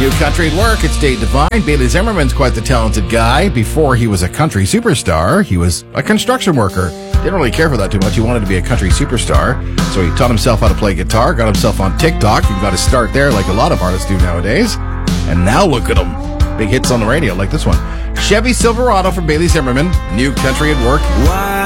New Country at Work. It's Dave Devine. Bailey Zimmerman's quite the talented guy. Before he was a country superstar, he was a construction worker. Didn't really care for that too much. He wanted to be a country superstar. So he taught himself how to play guitar, got himself on TikTok, and got his start there like a lot of artists do nowadays. And now look at him. Big hits on the radio like this one. Chevy Silverado from Bailey Zimmerman. New Country at Work. Why